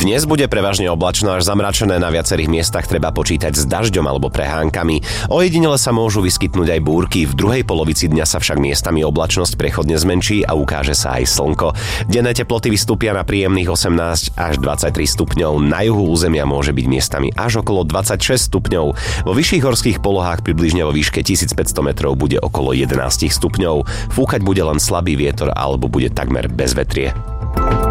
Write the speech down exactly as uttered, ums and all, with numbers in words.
Dnes bude prevažne oblačno až zamračené, na viacerých miestach treba počítať s dažďom alebo prehánkami. Ojedinele sa môžu vyskytnúť aj búrky, v druhej polovici dňa sa však miestami oblačnosť prechodne zmenší a ukáže sa aj slnko. Denné teploty vystúpia na príjemných osemnásť až dvadsaťtri stupňov, na juhu územia môže byť miestami až okolo dvadsaťšesť stupňov. Vo vyšších horských polohách približne vo výške tisícpäťsto metrov bude okolo jedenásť stupňov. Fúkať bude len slabý vietor alebo bude takmer bezvetrie.